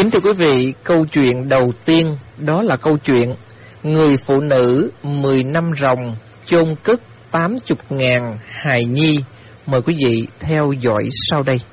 Kính thưa quý vị, câu chuyện đầu tiên đó là câu chuyện người phụ nữ 10 năm ròng chôn cất 80.000 hài nhi. Mời quý vị theo dõi sau đây.